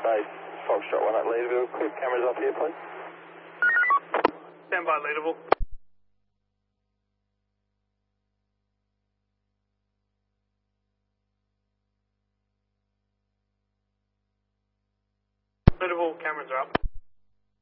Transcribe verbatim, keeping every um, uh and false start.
Base, Foxtrot one at Leaderville. Quick cameras up here, please. Stand by, Leaderville. Leaderville, cameras are up.